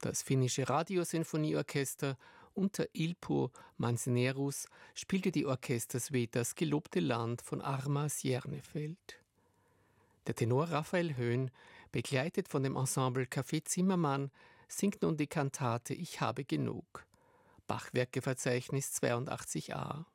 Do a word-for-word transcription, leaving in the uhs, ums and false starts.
Das finnische Radiosinfonieorchester unter Ilpo Manznerus spielte die Orchestersuite Das gelobte Land von Armas Järnefeld. Der Tenor Raphael Höhn, begleitet von dem Ensemble Café Zimmermann, singt nun die Kantate Ich habe genug. Bachwerkeverzeichnis zweiundachtzig a.